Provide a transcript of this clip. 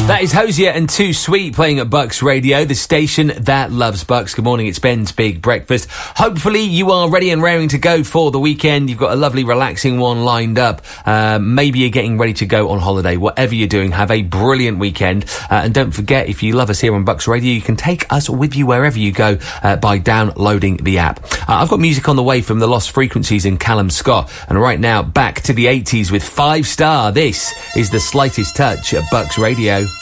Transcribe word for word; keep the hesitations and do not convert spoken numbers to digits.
That is Hosier and Too Sweet playing at Bucks Radio, the station that loves Bucks. Good morning, it's Ben's Big Breakfast. Hopefully you are ready and raring to go for the weekend. You've got a lovely relaxing one lined up. Uh, maybe you're getting ready to go on holiday. Whatever you're doing, have a brilliant weekend. Uh, and don't forget, if you love us here on Bucks Radio, you can take us with you wherever you go uh, by downloading the app. Uh, I've got music on the way from the Lost Frequencies in Callum Scott. And right now, back to the eighties with Five Star. This is The Slightest Touch at Bucks Radio.